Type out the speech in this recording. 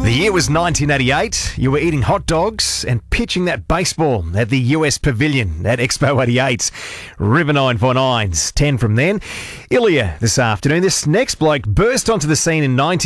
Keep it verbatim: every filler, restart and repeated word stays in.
The year was nineteen eighty-eight. You were eating hot dogs and pitching that baseball at the U S Pavilion at Expo eighty-eight. River nine four nines, ten from then. Ilya this afternoon. This next bloke burst onto the scene in nineteen